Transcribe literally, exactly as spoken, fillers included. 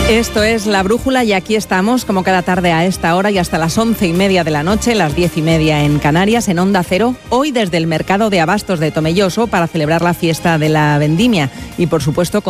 Esto es La Brújula y aquí estamos como cada tarde a esta hora y hasta las once y media de la noche, las diez y media en Canarias, en Onda Cero, hoy desde el mercado de abastos de Tomelloso para celebrar la fiesta de la vendimia y por supuesto con